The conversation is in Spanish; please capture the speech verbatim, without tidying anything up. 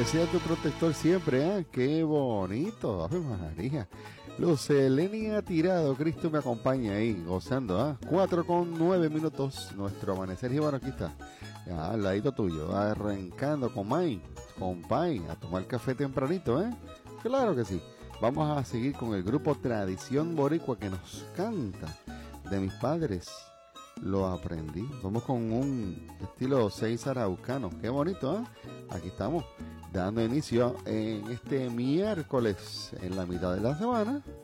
Que sea tu protector siempre, ¿eh? Qué bonito, Ave María. Lucelenia Tirado, Cristo me acompaña ahí, gozando, ¿ah? ¿eh? Cuatro con nueve minutos, nuestro amanecer, y bueno, aquí está, ya, al ladito tuyo, arrancando con May, con Pai, a tomar café tempranito, ¿eh? Claro que sí. Vamos a seguir con el grupo Tradición Boricua que nos canta. De mis padres lo aprendí. Vamos con un estilo seis araucano. Qué bonito, ¿eh? Aquí estamos, dando inicio en este miércoles, en la mitad de la semana,